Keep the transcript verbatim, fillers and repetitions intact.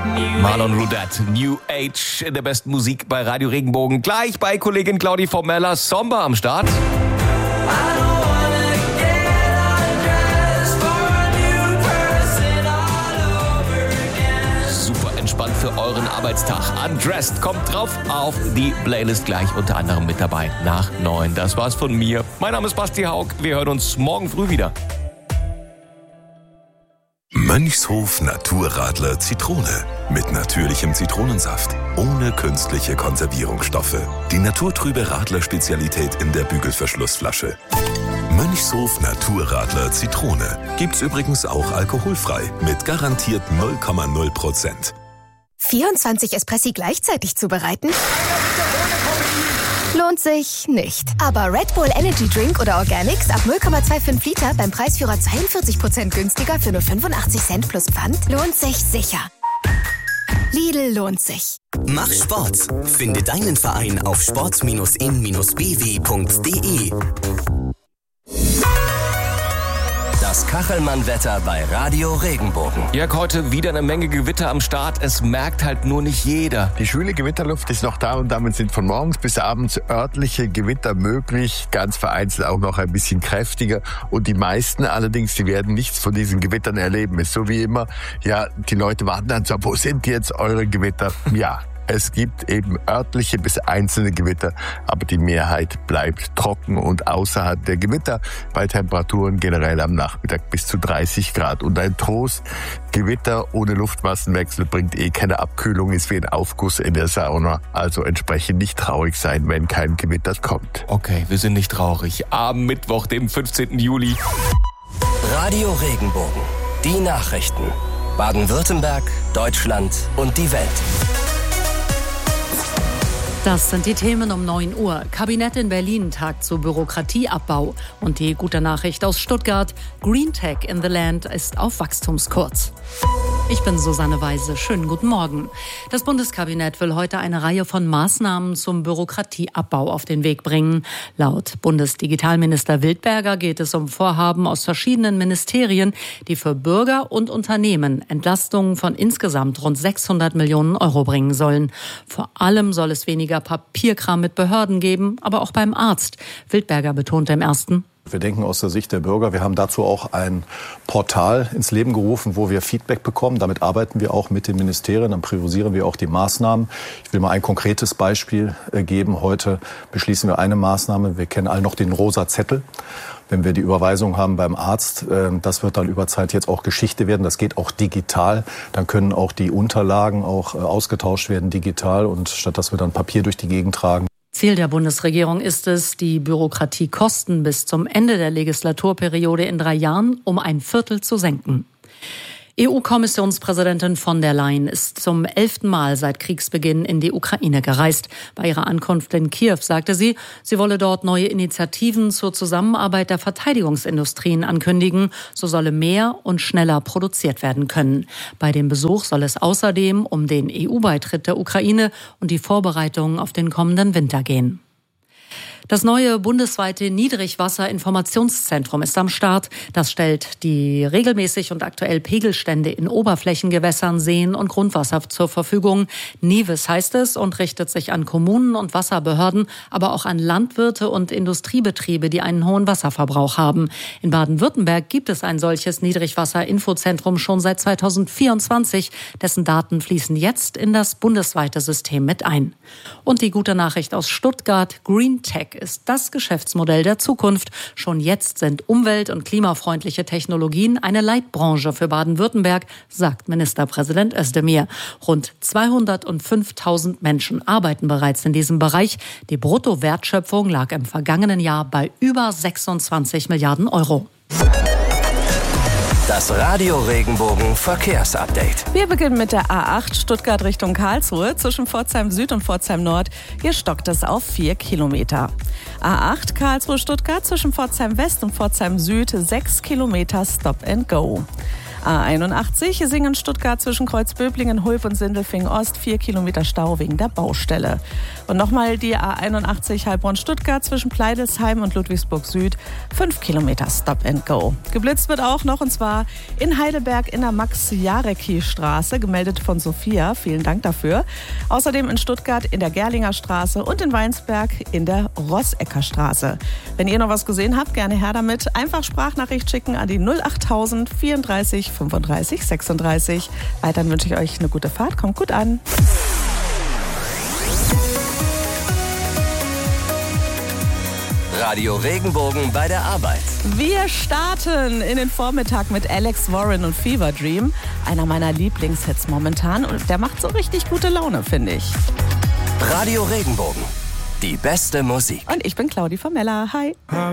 Marlon Rudat, New Age in der besten Musik bei Radio Regenbogen. Gleich bei Kollegin Claudi Formella, Somber am Start. Super entspannt für euren Arbeitstag. Undressed kommt drauf auf die Playlist gleich unter anderem mit dabei nach neun. Das war's von mir. Mein Name ist Basti Haug. Wir hören uns morgen früh wieder. Mönchshof Naturradler Zitrone. Mit natürlichem Zitronensaft. Ohne künstliche Konservierungsstoffe. Die naturtrübe Radler-Spezialität in der Bügelverschlussflasche. Mönchshof Naturradler Zitrone. Gibt's übrigens auch alkoholfrei. Mit garantiert null Komma null Prozent. vierundzwanzig Espressi gleichzeitig zubereiten? Lohnt sich nicht. Aber Red Bull Energy Drink oder Organics ab null Komma fünfundzwanzig Liter beim Preisführer zweiundvierzig Prozent günstiger für nur fünfundachtzig Cent plus Pfand lohnt sich sicher. Lidl lohnt sich. Mach Sport. Finde deinen Verein auf sport in b w punkt d e. Das Kachelmann-Wetter bei Radio Regenbogen. Jörg, heute wieder eine Menge Gewitter am Start. Es merkt halt nur nicht jeder. Die schwüle Gewitterluft ist noch da und damit sind von morgens bis abends örtliche Gewitter möglich. Ganz vereinzelt auch noch ein bisschen kräftiger. Und die meisten allerdings, die werden nichts von diesen Gewittern erleben. Ist so wie immer, ja, die Leute warten dann so, wo sind jetzt eure Gewitter? Ja. Es gibt eben örtliche bis einzelne Gewitter, aber die Mehrheit bleibt trocken und außerhalb der Gewitter bei Temperaturen generell am Nachmittag bis zu dreißig Grad. Und ein Trost, Gewitter ohne Luftmassenwechsel bringt eh keine Abkühlung, ist wie ein Aufguss in der Sauna. Also entsprechend nicht traurig sein, wenn kein Gewitter kommt. Okay, wir sind nicht traurig. Am Mittwoch, dem fünfzehnten Juli. Radio Regenbogen. Die Nachrichten. Baden-Württemberg, Deutschland und die Welt. Das sind die Themen um neun Uhr. Kabinett in Berlin tagt zu Bürokratieabbau. Und die gute Nachricht aus Stuttgart: Green Tech in the Land ist auf Wachstumskurs. Ich bin Susanne Weise. Schönen guten Morgen. Das Bundeskabinett will heute eine Reihe von Maßnahmen zum Bürokratieabbau auf den Weg bringen. Laut Bundesdigitalminister Wildberger geht es um Vorhaben aus verschiedenen Ministerien, die für Bürger und Unternehmen Entlastungen von insgesamt rund sechshundert Millionen Euro bringen sollen. Vor allem soll es weniger Papierkram mit Behörden geben, aber auch beim Arzt. Wildberger betonte im ersten: Wir denken aus der Sicht der Bürger. Wir haben dazu auch ein Portal ins Leben gerufen, wo wir Feedback bekommen. Damit arbeiten wir auch mit den Ministerien. Dann priorisieren wir auch die Maßnahmen. Ich will mal ein konkretes Beispiel geben. Heute beschließen wir eine Maßnahme. Wir kennen alle noch den rosa Zettel. Wenn wir die Überweisung haben beim Arzt, das wird dann über Zeit jetzt auch Geschichte werden. Das geht auch digital. Dann können auch die Unterlagen auch ausgetauscht werden digital. Und statt dass wir dann Papier durch die Gegend tragen. Ziel der Bundesregierung ist es, die Bürokratiekosten bis zum Ende der Legislaturperiode in drei Jahren um ein Viertel zu senken. E U-Kommissionspräsidentin von der Leyen ist zum elften Mal seit Kriegsbeginn in die Ukraine gereist. Bei ihrer Ankunft in Kiew sagte sie, sie wolle dort neue Initiativen zur Zusammenarbeit der Verteidigungsindustrien ankündigen. So solle mehr und schneller produziert werden können. Bei dem Besuch soll es außerdem um den E U-Beitritt der Ukraine und die Vorbereitungen auf den kommenden Winter gehen. Das neue bundesweite Niedrigwasserinformationszentrum ist am Start. Das stellt die regelmäßig und aktuell Pegelstände in Oberflächengewässern, Seen und Grundwasser zur Verfügung. NIWES heißt es und richtet sich an Kommunen und Wasserbehörden, aber auch an Landwirte und Industriebetriebe, die einen hohen Wasserverbrauch haben. In Baden-Württemberg gibt es ein solches Niedrigwasser-Infozentrum schon seit zweitausendvierundzwanzig. Dessen Daten fließen jetzt in das bundesweite System mit ein. Und die gute Nachricht aus Stuttgart: Green Tech ist das Geschäftsmodell der Zukunft. Schon jetzt sind umwelt- und klimafreundliche Technologien eine Leitbranche für Baden-Württemberg, sagt Ministerpräsident Özdemir. Rund zweihundertfünftausend Menschen arbeiten bereits in diesem Bereich. Die Bruttowertschöpfung lag im vergangenen Jahr bei über sechsundzwanzig Milliarden Euro. Das Radio Regenbogen Verkehrsupdate. Wir beginnen mit der A acht Stuttgart Richtung Karlsruhe. Zwischen Pforzheim Süd und Pforzheim Nord. Hier stockt es auf vier Kilometer. A acht Karlsruhe Stuttgart zwischen Pforzheim West und Pforzheim Süd. sechs Kilometer Stop and Go. A einundachtzig, Singen Stuttgart zwischen Kreuzböblingen, Hulb und Sindelfingen Ost, vier Kilometer Stau wegen der Baustelle. Und nochmal die A einundachtzig Heilbronn-Stuttgart zwischen Pleidelsheim und Ludwigsburg Süd, fünf Kilometer Stop and Go. Geblitzt wird auch noch, und zwar in Heidelberg in der Max-Jarecki-Straße, gemeldet von Sophia. Vielen Dank dafür. Außerdem in Stuttgart in der Gerlinger Straße und in Weinsberg in der Rossecker Straße. Wenn ihr noch was gesehen habt, gerne her damit. Einfach Sprachnachricht schicken an die null achttausend vierunddreißig fünfunddreißig sechsunddreißig. Weiterhin wünsche ich euch eine gute Fahrt. Kommt gut an. Radio Regenbogen bei der Arbeit. Wir starten in den Vormittag mit Alex Warren und Fever Dream. Einer meiner Lieblingshits momentan. Und der macht so richtig gute Laune, finde ich. Radio Regenbogen. Die beste Musik. Und ich bin Claudi Vermeller. Hi.